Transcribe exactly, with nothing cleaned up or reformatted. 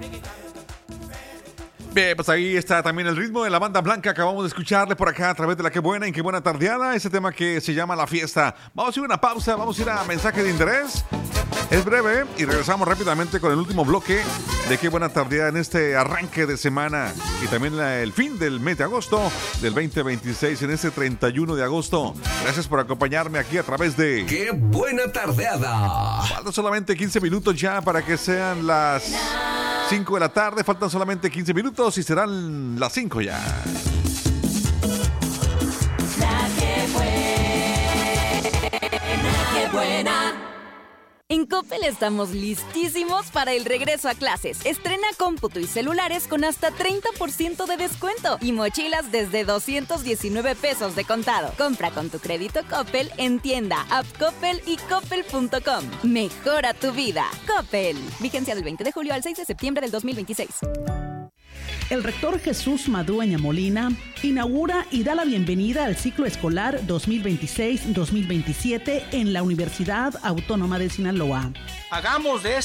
Bien, pues ahí está también el ritmo de la banda blanca. Acabamos de escucharle por acá a través de la Qué Buena y Qué Buena Tardeada. Ese tema que se llama La Fiesta. Vamos a ir a una pausa, vamos a ir a mensaje de interés. Es breve y regresamos rápidamente con el último bloque de Qué Buena Tardeada en este arranque de semana. Y también la, el fin del mes de agosto del veinte veintiséis en este treinta y uno de agosto. Gracias por acompañarme aquí a través de Qué Buena Tardeada. Faltan solamente quince minutos ya para que sean las cinco de la tarde. Faltan solamente quince minutos y serán las cinco ya. La que buena, qué buena. En Coppel estamos listísimos para el regreso a clases. Estrena cómputo y celulares con hasta treinta por ciento de descuento y mochilas desde doscientos diecinueve pesos de contado. Compra con tu crédito Coppel en tienda, app Coppel y coppel punto com. Mejora tu vida. Coppel. Vigencia del veinte de julio al seis de septiembre del dos mil veintiséis. El rector Jesús Madueña Molina inaugura y da la bienvenida al ciclo escolar dos mil veintiséis dos mil veintisiete en la Universidad Autónoma de Sinaloa. Hagamos de